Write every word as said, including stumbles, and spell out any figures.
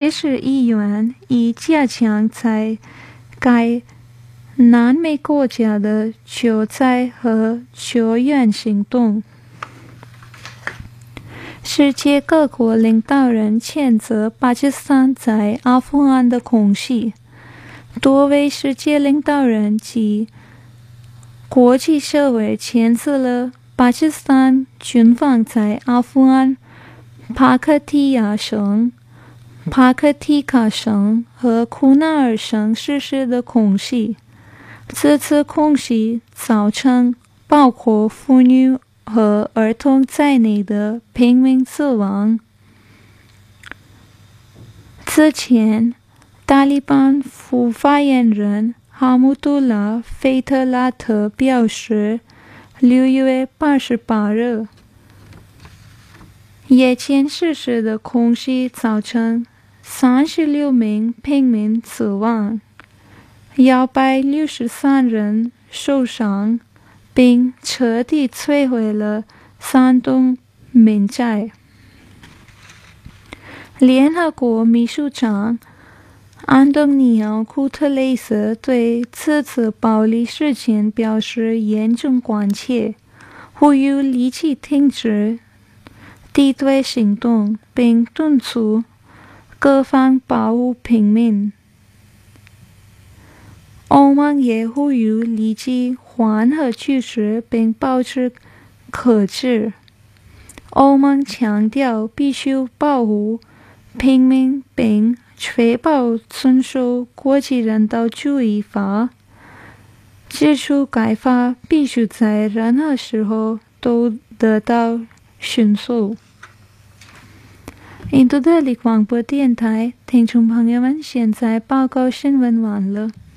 市议员以加强在该南美国家的救灾和救援行动。世界各国领导人谴责巴基斯坦在阿富汗的空袭，多位世界领导人及国际社会谴责了巴基斯坦军方在阿富汗帕克提亚省、帕克提卡省和库纳尔省实施的空袭。这次空袭造成包括妇女和儿童在内的平民死亡。之前，塔利班副发言人哈穆杜拉·费特拉特表示，六月二十八日夜间实施的空袭造成三十六名平民死亡，一百六十三人受伤，并彻底摧毁了三栋民宅。联合国秘书长安东尼奥·古特雷斯对此次暴力事件表示严重关切，呼吁立即停止敌对行动，并敦促各方保护平民。欧盟也呼吁立即缓和局势并保持克制。欧盟强调必须保护平民并确保遵守国际人道主义法，指出该法必须在任何时候都得到遵守。印度德里广播电台听众朋友们，现在报告新闻完了。